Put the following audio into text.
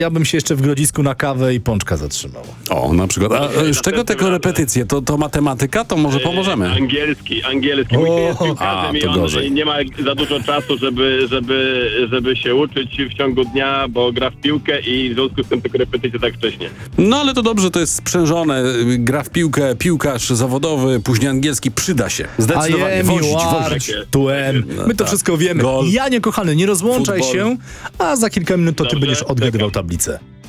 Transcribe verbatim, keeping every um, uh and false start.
Ja bym się jeszcze w Grodzisku na kawę i pączka zatrzymał. O, na przykład. A e, z czego te korepetycje? To, to matematyka? To może pomożemy. Angielski, angielski. Mój syn jest O, piłkarzem a, i to on gorzej. nie ma za dużo czasu, żeby, żeby, żeby się uczyć w ciągu dnia, bo gra w piłkę i w związku z tym te korepetycje tak wcześnie. No ale to dobrze, to jest sprzężone. Gra w piłkę, piłkarz zawodowy, później angielski. Przyda się. Zdecydowanie. I am, Wozić, you are, wozić. to am. My to tak. wszystko wiemy. Gol. Janie, kochany, nie rozłączaj Futbol. się, a za kilka minut to ty Dobrze, będziesz odgadywał czekam. tablicę.